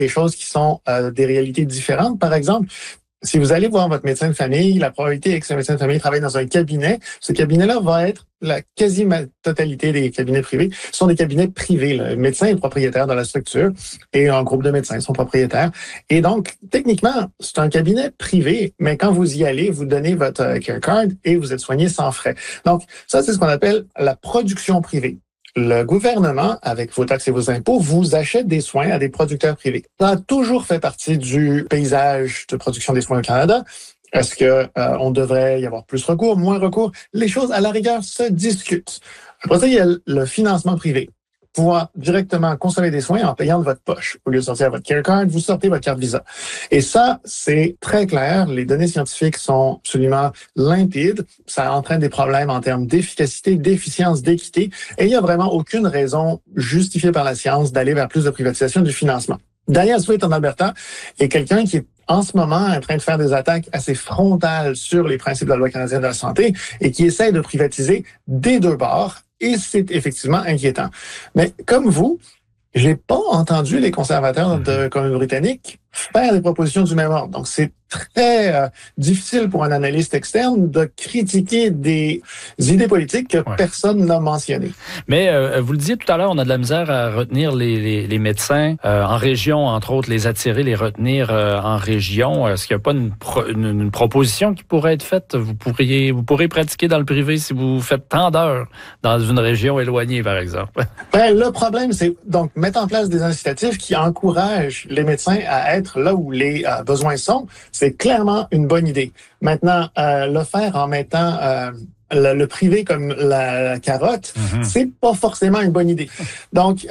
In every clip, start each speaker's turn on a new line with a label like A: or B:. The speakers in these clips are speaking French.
A: des choses qui sont des réalités différentes. Par exemple, si vous allez voir votre médecin de famille, la probabilité est que ce médecin de famille travaille dans un cabinet. Ce cabinet-là va être la quasi-totalité des cabinets privés sont des cabinets privés. Le médecin est propriétaire de la structure et un groupe de médecins sont propriétaires. Et donc, techniquement, c'est un cabinet privé, mais quand vous y allez, vous donnez votre care card et vous êtes soigné sans frais. Donc, ça, c'est ce qu'on appelle la production privée. Le gouvernement, avec vos taxes et vos impôts, vous achète des soins à des producteurs privés. Ça a toujours fait partie du paysage de production des soins au Canada. Est-ce que on devrait y avoir plus recours, moins recours? Les choses, à la rigueur, se discutent. Après ça, il y a le financement privé. Pouvoir directement consommer des soins en payant de votre poche. Au lieu de sortir votre care card, vous sortez votre carte Visa. Et ça, c'est très clair. Les données scientifiques sont absolument limpides. Ça entraîne des problèmes en termes d'efficacité, d'efficience, d'équité. Et il n'y a vraiment aucune raison justifiée par la science d'aller vers plus de privatisation du financement. Daniel Sweet en Alberta est quelqu'un qui est en ce moment en train de faire des attaques assez frontales sur les principes de la loi canadienne de la santé et qui essaie de privatiser des deux bords. Et c'est effectivement inquiétant. Mais comme vous, j'ai pas entendu les conservateurs de Colombie-Britannique faire des propositions du même ordre. Donc, c'est très difficile pour un analyste externe de critiquer des idées politiques que personne n'a mentionnées.
B: Mais vous le disiez tout à l'heure, on a de la misère à retenir les médecins en région, entre autres, les attirer, les retenir en région. Est-ce qu'il n'y a pas une proposition qui pourrait être faite? Vous pourrez pratiquer dans le privé si vous faites tant d'heures dans une région éloignée, par exemple.
A: Ben, le problème, c'est donc mettre en place des incitatifs qui encouragent les médecins à être là où les besoins sont. C'est clairement une bonne idée. Maintenant, le faire en mettant le privé comme la carotte, c'est pas forcément une bonne idée. Donc,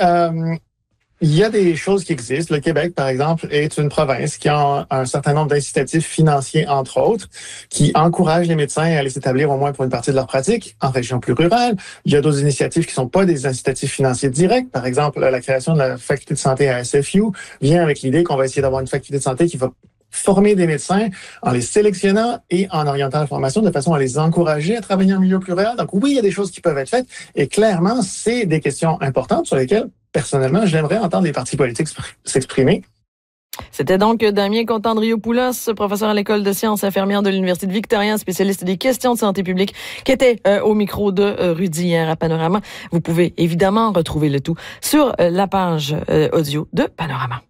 A: il y a des choses qui existent. Le Québec, par exemple, est une province qui a un certain nombre d'incitatifs financiers, entre autres, qui encouragent les médecins à aller s'établir au moins pour une partie de leur pratique en région plus rurale. Il y a d'autres initiatives qui sont pas des incitatifs financiers directs. Par exemple, la création de la faculté de santé à SFU vient avec l'idée qu'on va essayer d'avoir une faculté de santé qui va former des médecins en les sélectionnant et en orientant la formation de façon à les encourager à travailler en milieu plus rural. Donc oui, il y a des choses qui peuvent être faites et clairement, c'est des questions importantes sur lesquelles, personnellement, j'aimerais entendre les partis politiques s'exprimer.
C: C'était donc Damien Contandrio-Poulos, professeur à l'École de sciences infirmières de l'Université de Victoria, spécialiste des questions de santé publique, qui était au micro de Rudy hier à Panorama. Vous pouvez évidemment retrouver le tout sur la page audio de Panorama.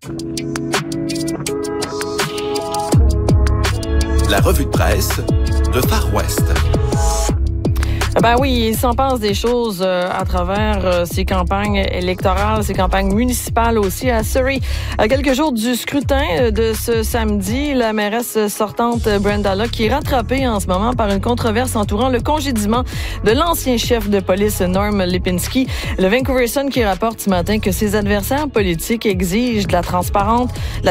D: La revue de presse de Far West.
C: Ben oui, il s'en passe des choses à travers ces campagnes électorales, ces campagnes municipales aussi à Surrey. À quelques jours du scrutin de ce samedi, la mairesse sortante Brenda Locke qui est rattrapée en ce moment par une controverse entourant le congédiement de l'ancien chef de police Norm Lipinski. Le Vancouver Sun qui rapporte ce matin que ses adversaires politiques exigent de la transparence,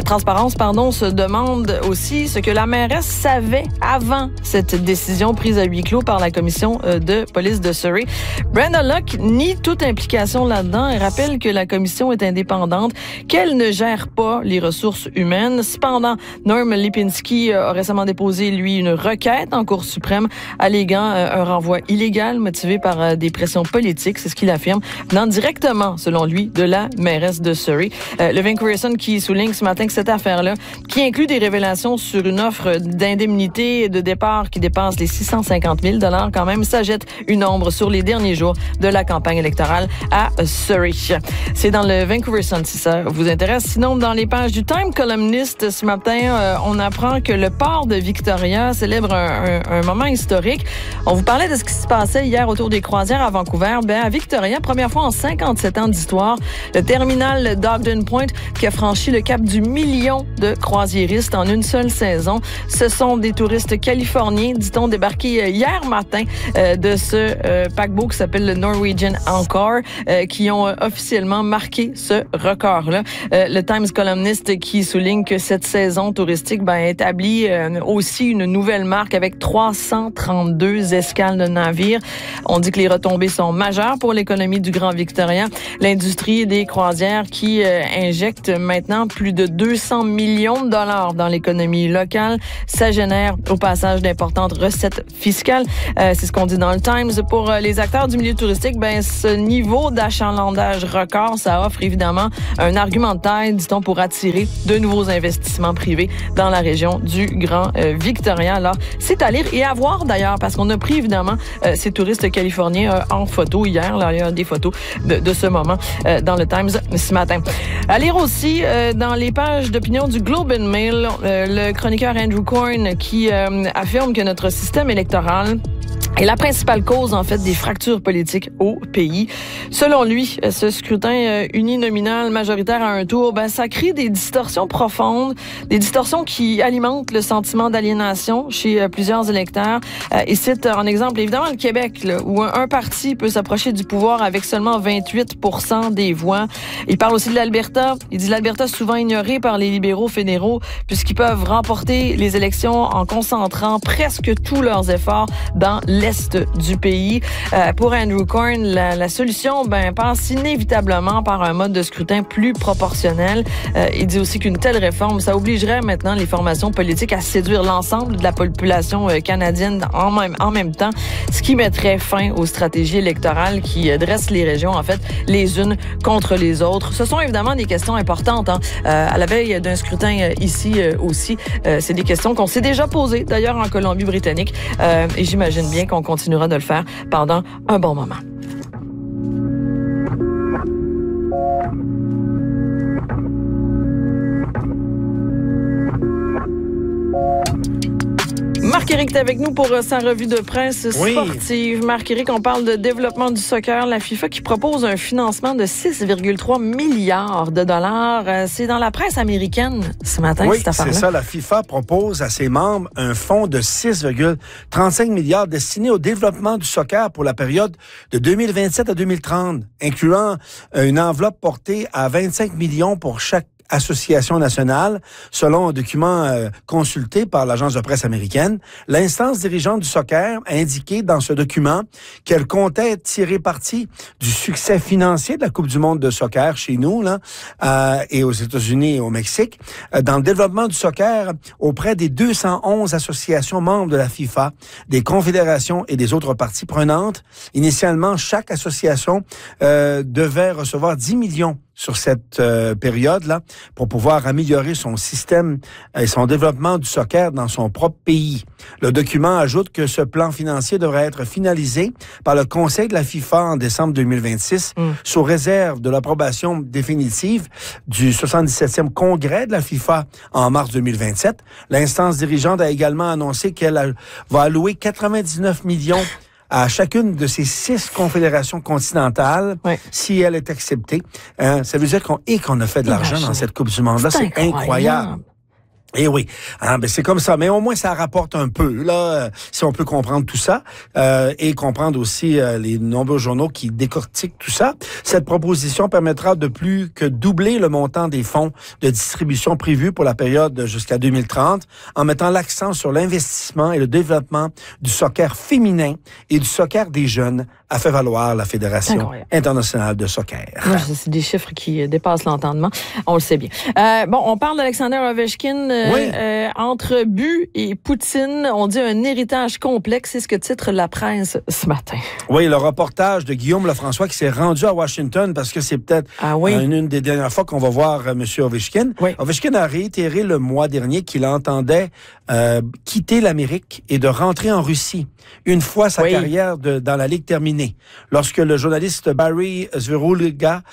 C: se demande aussi ce que la mairesse savait avant cette décision prise à huis clos par la commission de police de Surrey. Brenda Locke nie toute implication là-dedans et rappelle que la commission est indépendante, qu'elle ne gère pas les ressources humaines. Cependant, Norm Lipinski a récemment déposé, lui, une requête en Cour suprême alléguant un renvoi illégal motivé par des pressions politiques, c'est ce qu'il affirme, venant directement, selon lui, de la mairesse de Surrey. Le Vancouver Sun qui souligne ce matin que cette affaire-là, qui inclut des révélations sur une offre d'indemnité de départ qui dépasse les 650 000 $ quand même, ça jette une ombre sur les derniers jours de la campagne électorale à Surrey. C'est dans le Vancouver Sun si ça vous intéresse. Sinon, dans les pages du Time columniste ce matin, on apprend que le port de Victoria célèbre un moment historique. On vous parlait de ce qui se passait hier autour des croisières à Vancouver. À Victoria, première fois en 57 ans d'histoire, le terminal d'Ogden Point qui a franchi le cap du million de croisiéristes en une seule saison. Ce sont des touristes californiens, dit-on, débarqués hier matin de ce paquebot qui s'appelle le Norwegian Encore, qui ont officiellement marqué ce record-là. Le Times columniste qui souligne que cette saison touristique établit aussi une nouvelle marque avec 332 escales de navires. On dit que les retombées sont majeures pour l'économie du Grand Victoria. L'industrie des croisières qui injecte maintenant plus de 200 millions de dollars dans l'économie locale. Ça génère au passage d'importantes recettes fiscales. C'est ce qu'on dit dans le Times, pour les acteurs du milieu touristique, ce niveau d'achalandage record, ça offre évidemment un argument de taille, dit-on, pour attirer de nouveaux investissements privés dans la région du Grand Victoria. Alors, c'est à lire et à voir d'ailleurs, parce qu'on a pris évidemment ces touristes californiens en photo hier. Là, il y a des photos de ce moment dans le Times ce matin. À lire aussi dans les pages d'opinion du Globe and Mail, le chroniqueur Andrew Korn qui affirme que notre système électoral est la principale cause, en fait, des fractures politiques au pays. Selon lui, ce scrutin uninominal majoritaire à un tour, ça crée des distorsions profondes, des distorsions qui alimentent le sentiment d'aliénation chez plusieurs électeurs. Il cite en exemple, évidemment, le Québec, là, où un parti peut s'approcher du pouvoir avec seulement 28% des voix. Il parle aussi de l'Alberta. Il dit l'Alberta souvent ignorée par les libéraux fédéraux, puisqu'ils peuvent remporter les élections en concentrant presque tous leurs efforts dans l'est du pays. Pour Andrew Korn, la solution passe inévitablement par un mode de scrutin plus proportionnel. Il dit aussi qu'une telle réforme, ça obligerait maintenant les formations politiques à séduire l'ensemble de la population canadienne en même temps, ce qui mettrait fin aux stratégies électorales qui dressent les régions, en fait, les unes contre les autres. Ce sont évidemment des questions importantes. À la veille d'un scrutin ici aussi, c'est des questions qu'on s'est déjà posées, d'ailleurs, en Colombie-Britannique. Et j'imagine bien qu'on continuera de le faire pendant un bon moment. Marc-Éric est avec nous pour sa revue de presse sportive. Oui. Marc-Éric, on parle de développement du soccer. La FIFA qui propose un financement de 6,3 milliards de dollars. C'est dans la presse américaine ce matin, cette affaire-là.
E: Oui, c'est ça. La FIFA propose à ses membres un fonds de 6,35 milliards destiné au développement du soccer pour la période de 2027 à 2030, incluant une enveloppe portée à 25 millions pour chaque association nationale. Selon un document consulté par l'agence de presse américaine, l'instance dirigeante du soccer a indiqué dans ce document qu'elle comptait tirer parti du succès financier de la Coupe du monde de soccer chez nous là, et aux États-Unis et au Mexique, dans le développement du soccer auprès des 211 associations membres de la FIFA, des confédérations et des autres parties prenantes. Initialement, chaque association devait recevoir 10 millions sur cette période-là pour pouvoir améliorer son système et son développement du soccer dans son propre pays. Le document ajoute que ce plan financier devrait être finalisé par le Conseil de la FIFA en décembre 2026 sous réserve de l'approbation définitive du 77e congrès de la FIFA en mars 2027. L'instance dirigeante a également annoncé qu'elle va allouer 99 millions à chacune de ces 6 confédérations continentales, si elle est acceptée. Ça veut dire qu'on a fait de l'argent dans cette Coupe du Monde-là. C'est incroyable. Eh oui, c'est comme ça. Mais au moins, ça rapporte un peu, là, si on peut comprendre tout ça, et comprendre aussi les nombreux journaux qui décortiquent tout ça. Cette proposition permettra de plus que doubler le montant des fonds de distribution prévus pour la période jusqu'à 2030, en mettant l'accent sur l'investissement et le développement du soccer féminin et du soccer des jeunes, a fait valoir la Fédération internationale de soccer.
C: Ouais, c'est des chiffres qui dépassent l'entendement. On le sait bien. On parle d'Alexander Ovechkin. Entre but et Poutine, on dit un héritage complexe. C'est ce que titre la presse ce matin.
E: Oui, le reportage de Guillaume Lefrançois qui s'est rendu à Washington parce que c'est peut-être une des dernières fois qu'on va voir M. Ovechkin. Oui. Ovechkin a réitéré le mois dernier qu'il entendait quitter l'Amérique et de rentrer en Russie une fois sa carrière dans la Ligue terminée. Lorsque le journaliste Barry Zverulga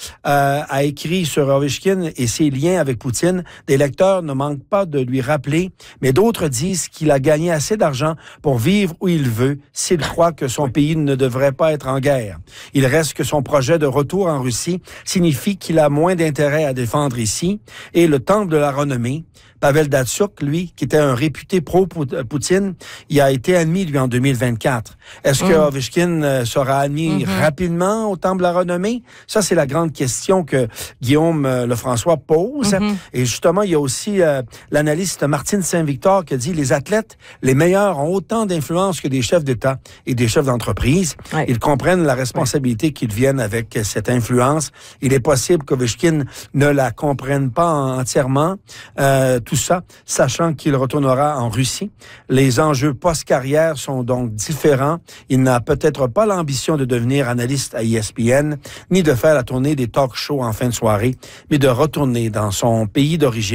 E: a écrit sur Ovechkin et ses liens avec Poutine, des lecteurs ne manquent pas de lui rappeler, mais d'autres disent qu'il a gagné assez d'argent pour vivre où il veut s'il croit que son pays ne devrait pas être en guerre. Il reste que son projet de retour en Russie signifie qu'il a moins d'intérêt à défendre ici et le temple de la renommée. Pavel Datsyuk, lui, qui était un réputé pro-Poutine, il a été admis, lui, en 2024. Est-ce que Ovechkin sera gagner rapidement au Temple de la Renommée? Ça, c'est la grande question que Guillaume Lefrançois pose. Et justement, il y a aussi l'analyste Martine Saint-Victor qui a dit les athlètes, les meilleurs, ont autant d'influence que des chefs d'État et des chefs d'entreprise. Ouais. Ils comprennent la responsabilité qu'ils viennent avec cette influence. Il est possible qu'Ovechkin ne la comprenne pas entièrement, tout ça, sachant qu'il retournera en Russie. Les enjeux post-carrière sont donc différents. Il n'a peut-être pas l'ambition de devenir analyste à ESPN, ni de faire la tournée des talk shows en fin de soirée, mais de retourner dans son pays d'origine